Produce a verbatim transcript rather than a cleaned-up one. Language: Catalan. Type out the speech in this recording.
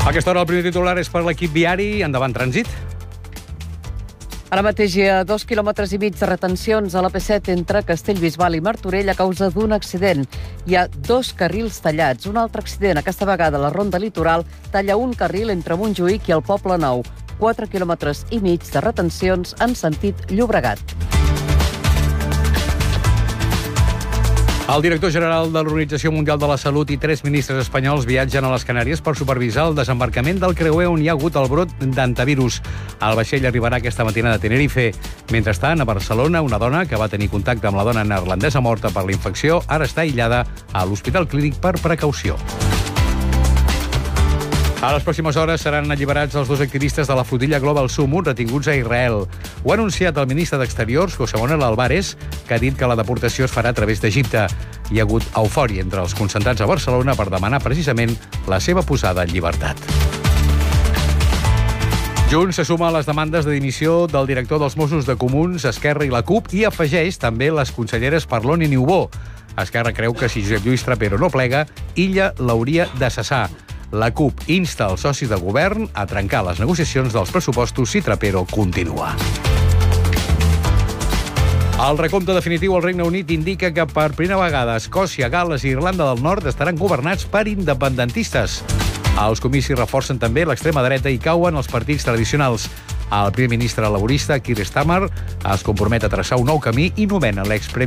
A aquesta hora el primer titular és per l'equip viari. Endavant, trànsit. Ara mateix hi ha dos quilòmetres i mig de retencions a la P set entre Castellbisbal i Martorell a causa d'un accident. Hi ha dos carrils tallats. Un altre accident, aquesta vegada a la Ronda Litoral, talla un carril entre Montjuïc i el Poble Nou. Quatre quilòmetres i mig de retencions en sentit Llobregat. El director general de l'Organització Mundial de la Salut i tres ministres espanyols viatgen a les Canàries per supervisar el desembarcament del creuer on hi ha hagut el brot d'antivirus. El vaixell arribarà aquesta matina de Tenerife. Mentrestant, a Barcelona, una dona que va tenir contacte amb la dona neerlandesa morta per la infecció ara està aïllada a l'Hospital Clínic per precaució. A les pròximes hores seran alliberats els dos activistes de la flotilla Global Summit retinguts a Israel. Ho ha anunciat el ministre d'Exteriors, José Manuel Álvarez, que ha dit que la deportació es farà a través d'Egipte. Hi ha hagut eufòria entre els concentrats a Barcelona per demanar precisament la seva posada en llibertat. Junts se suma a les demandes de dimissió del director dels Mossos de Comuns, Esquerra i la CUP i afegeix també les conselleres Parlon i Niubó. Esquerra creu que si Josep Lluís Trapero no plega, Illa l'hauria de cessar. La CUP insta els socis de govern a trencar les negociacions dels pressupostos si Trapero continua. El recompte definitiu al Regne Unit indica que per primera vegada Escòcia, Gal·les i Irlanda del Nord estaran governats per independentistes. Els comicis reforcen també l'extrema dreta i cauen els partits tradicionals. El primer ministre laborista, Keir Starmer, es compromet a traçar un nou camí i nomena l'expremier